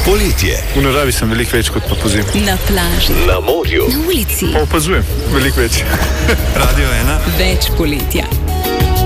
Poletje. V naravi sem veliko več kot pa pozimi. Na plaži, Na morju. na ulici. Pa opazujem veliko več. Radio 1. Več poletja.